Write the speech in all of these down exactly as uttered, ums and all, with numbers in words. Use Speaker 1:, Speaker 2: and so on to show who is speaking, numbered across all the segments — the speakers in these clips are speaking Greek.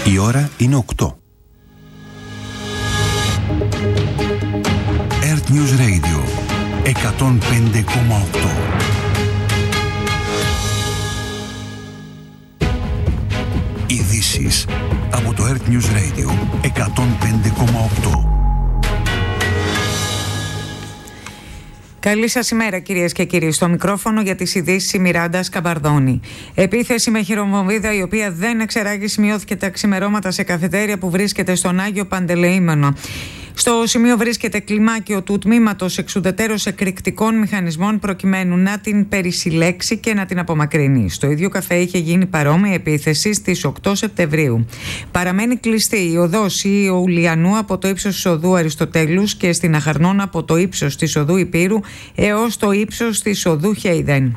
Speaker 1: Η ώρα είναι οκτώ. Earth News Radio εκατόν πέντε κόμμα οκτώ. Ειδήσεις από το Earth News Radio εκατόν πέντε κόμμα οκτώ.
Speaker 2: Καλή σας ημέρα, κυρίες και κύριοι. Στο μικρόφωνο για τις ειδήσεις η Μιράντα Σκαμπαρδόνη. Επίθεση με χειροβομβίδα, η οποία δεν εξεράγει, σημειώθηκε τα ξημερώματα σε καφετέρια που βρίσκεται στον Άγιο Παντελεήμονο. Στο σημείο βρίσκεται κλιμάκιο του τμήματος εξουδετέρως εκρηκτικών μηχανισμών προκειμένου να την περισυλλέξει και να την απομακρύνει. Στο ίδιο καφέ είχε γίνει παρόμοια επίθεση στις οκτώ Σεπτεμβρίου. Παραμένει κλειστή η οδός Ιουλιανού από το ύψος της οδού Αριστοτέλους και στην Αχαρνών από το ύψος της οδού Υπήρου έως το ύψος της οδού Χέιδεν.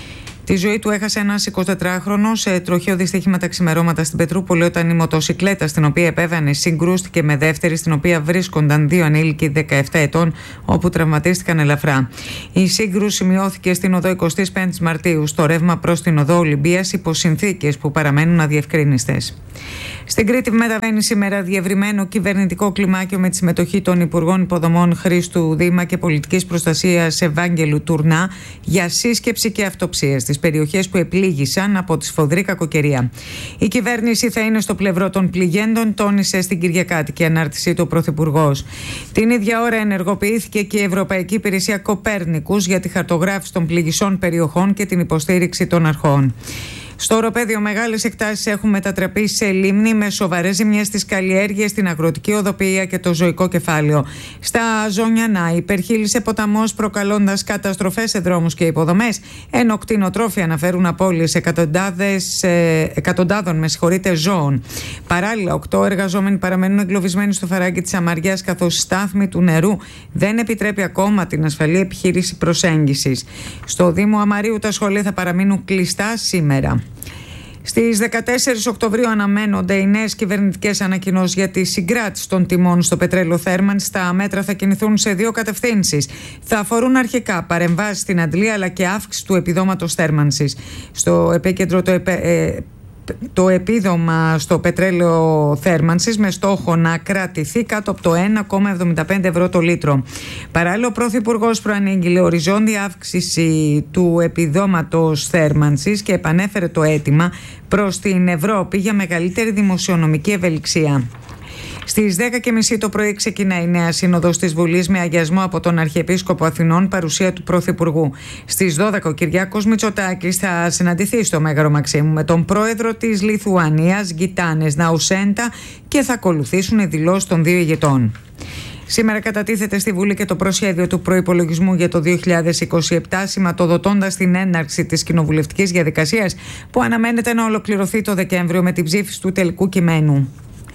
Speaker 2: Τη ζωή του έχασε ένας εικοσιτετράχρονος σε τροχαίο δυστύχημα τα ξημερώματα στην Πετρούπολη, όταν η μοτοσικλέτα στην οποία επέβαινε συγκρούστηκε με δεύτερη, στην οποία βρίσκονταν δύο ανήλικοι δεκαεπτά ετών, όπου τραυματίστηκαν ελαφρά. Η σύγκρουση σημειώθηκε στην οδό εικοστή πέμπτη Μαρτίου, στο ρεύμα προς την οδό Ολυμπίας, υπό συνθήκες που παραμένουν αδιευκρίνιστες. Στην Κρήτη μεταβαίνει σήμερα διευρυμένο κυβερνητικό κλιμάκιο με τη συμμετοχή των Υπουργών Υποδομών Χρήστου Δήμα και Πολιτικής Προστασίας Ευάγγελου Τουρνά για σύσκεψη και αυτοψία στις περιοχές που επλήγησαν από τη σφοδρή κακοκαιρία. Η κυβέρνηση θα είναι στο πλευρό των πληγέντων, τόνισε στην Κυριακάτικη ανάρτησή του ο Πρωθυπουργός. Την ίδια ώρα ενεργοποιήθηκε και η Ευρωπαϊκή Υπηρεσία Κοπέρνικους για τη χαρτογράφηση των πληγισών περιοχών και την υποστήριξη των αρχών. Στο οροπέδιο, μεγάλες εκτάσεις έχουν μετατραπεί σε λίμνη με σοβαρές ζημιές στις καλλιέργειες, στην αγροτική οδοποιία και το ζωικό κεφάλαιο. Στα Ζωνιανά υπερχείλισε ποταμός, προκαλώντας καταστροφές σε δρόμους και υποδομές, ενώ κτηνοτρόφοι αναφέρουν απώλειες εκατοντάδες, ε, εκατοντάδων με συγχωρείτε, ζώων. Παράλληλα, οκτώ εργαζόμενοι παραμένουν εγκλωβισμένοι στο φαράγγι της Αμαριάς, καθώς η στάθμη του νερού δεν επιτρέπει ακόμα την ασφαλή επιχείρηση προσέγγισης. Στο Δήμο Αμαρίου τα σχολεία θα παραμείνουν κλειστά σήμερα. Στις δεκατέσσερις Οκτωβρίου αναμένονται οι νέες κυβερνητικές ανακοινώσεις για τη συγκράτηση των τιμών στο πετρέλαιο θέρμανσης. Τα μέτρα θα κινηθούν σε δύο κατευθύνσεις. Θα αφορούν αρχικά παρεμβάσεις στην αντλία, αλλά και αύξηση του επιδόματος θέρμανσης. Στο επίκεντρο το επε, ε, το επίδομα στο πετρέλαιο θέρμανσης, με στόχο να κρατηθεί κάτω από το ένα κόμμα εβδομήντα πέντε ευρώ το λίτρο. Παράλληλα, ο Πρωθυπουργός προανήγγειλε οριζόντια αύξηση του επιδόματος θέρμανσης και επανέφερε το αίτημα προς την Ευρώπη για μεγαλύτερη δημοσιονομική ευελιξία. Στις δέκα και μισή το πρωί ξεκινάει η νέα σύνοδος της Βουλής με αγιασμό από τον Αρχιεπίσκοπο Αθηνών, παρουσία του Πρωθυπουργού. Στις δώδεκα ο Κυριάκος Μητσοτάκης θα συναντηθεί στο Μέγαρο Μαξίμου με τον πρόεδρο της Λιθουανίας, Γκιτάνες Ναουσέντα, και θα ακολουθήσουν οι δηλώσεις των δύο ηγετών. Σήμερα κατατίθεται στη Βουλή και το προσχέδιο του προϋπολογισμού για το δύο χιλιάδες είκοσι επτά, σηματοδοτώντας την έναρξη της κοινοβουλευτικής διαδικασίας που αναμένεται να ολοκληρωθεί το Δεκέμβριο με την ψήφιση του τελικού κειμένου.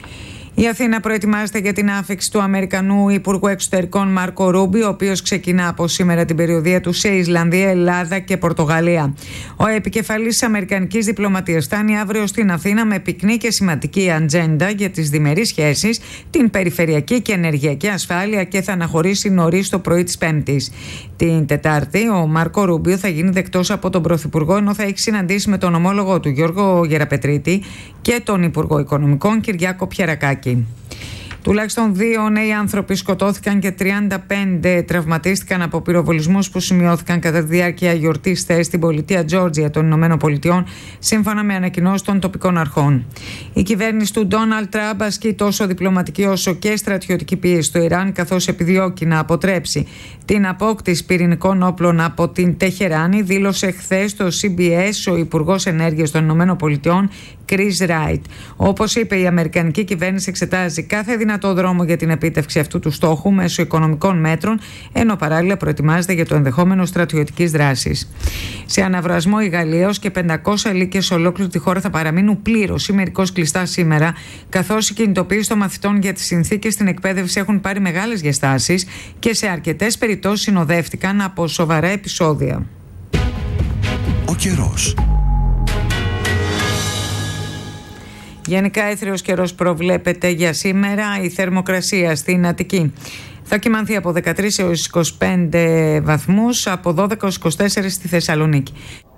Speaker 2: Η Αθήνα προετοιμάζεται για την άφιξη του Αμερικανού Υπουργού Εξωτερικών Μάρκο Ρούμπιο, ο οποίος ξεκινά από σήμερα την περιοδεία του σε Ισλανδία, Ελλάδα και Πορτογαλία. Ο επικεφαλής της Αμερικανικής διπλωματίας φτάνει αύριο στην Αθήνα με πυκνή και σημαντική ατζέντα για τις διμερείς σχέσεις, την περιφερειακή και ενεργειακή ασφάλεια, και θα αναχωρήσει νωρίς το πρωί της Πέμπτης. Την Τετάρτη, ο Μάρκο Ρούμπιο θα γίνει δεκτός από τον Πρωθυπουργό, ενώ θα έχει συναντήσει με τον ομόλογο του Γιώργο Γεραπετρίτη και τον Υπουργό Οικονομικών Κυριάκο Πιερακάκη. Τουλάχιστον δύο νέοι άνθρωποι σκοτώθηκαν και τριάντα πέντε τραυματίστηκαν από πυροβολισμούς που σημειώθηκαν κατά τη διάρκεια γιορτής χθες στην πολιτεία Τζόρτζια των Ηνωμένων Πολιτειών, σύμφωνα με ανακοινώσεις των τοπικών αρχών. Η κυβέρνηση του Ντόναλντ Τραμπ ασκεί τόσο διπλωματική όσο και στρατιωτική πίεση στο Ιράν, καθώς επιδιώκει να αποτρέψει την απόκτηση πυρηνικών όπλων από την Τεχεράνη, δήλωσε χθες στο σι μπι ες ο Υπουργός Ενέργειας των Ηνωμένων Πολιτειών, Chris Wright. Όπως είπε, η Αμερικανική κυβέρνηση εξετάζει κάθε δυνατό δρόμο για την επίτευξη αυτού του στόχου μέσω οικονομικών μέτρων, ενώ παράλληλα προετοιμάζεται για το ενδεχόμενο στρατιωτικής δράσης. Σε αναβρασμό, η Γαλλία ως και πεντακόσιες λύκειες σε ολόκληρη τη χώρα θα παραμείνουν πλήρως ή μερικώς κλειστά σήμερα, καθώς οι κινητοποιήσεις των μαθητών για τις συνθήκες στην εκπαίδευση έχουν πάρει μεγάλες διαστάσεις και σε αρκετές περιπτώσεις συνοδεύτηκαν από σοβαρά επεισόδια.
Speaker 1: Ο καιρός.
Speaker 2: Γενικά έθριος καιρός προβλέπεται για σήμερα. Η θερμοκρασία στην Αττική θα κυμανθεί από δεκατρείς έως είκοσι πέντε βαθμούς, από δώδεκα έως είκοσι τέσσερα στη Θεσσαλονίκη.